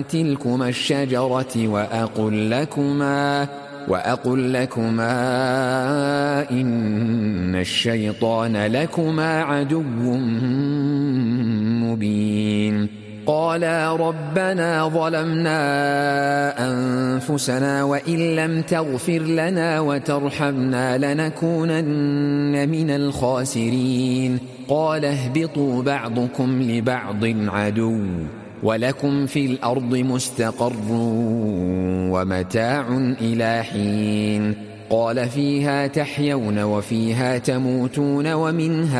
تلكما الشجرة وأقل لكما إن الشيطان لكما عدو مبين. قالا ربنا ظلمنا أنفسنا وإن لم تغفر لنا وترحمنا لنكونن من الخاسرين. قال اهبطوا بعضكم لبعض عدو ولكم في الأرض مستقر ومتاع إلى حين. قال فيها تحيون وفيها تموتون ومنها